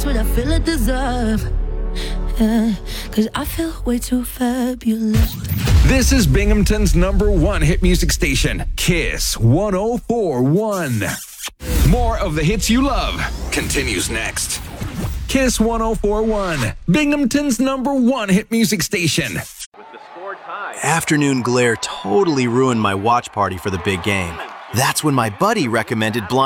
what I feel I deserve. Yeah, 'cause I feel way too fabulous. This is Binghamton's #1 hit music station, Kiss 104.1. More of the hits you love continues next. Kiss 104.1, Binghamton's #1 hit music station. Afternoon glare totally ruined my watch party for the big game. That's when my buddy recommended Blind